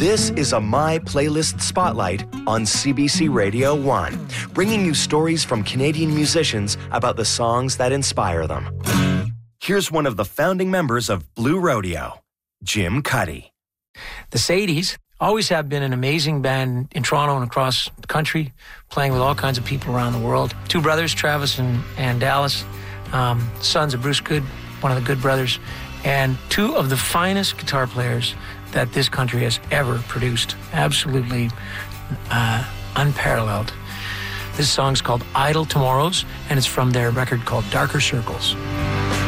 This is a My Playlist Spotlight on CBC Radio 1, bringing you stories from Canadian musicians about the songs that inspire them. Here's one of the founding members of Blue Rodeo, Jim Cuddy. The Sadies always have been an amazing band in Toronto and across the country, playing with all kinds of people around the world. Two brothers, Travis and Dallas, sons of Bruce Good, one of the Good brothers, and two of the finest guitar players that this country has ever produced. Absolutely unparalleled. This song's called Idle Tomorrows, and it's from their record called Darker Circles.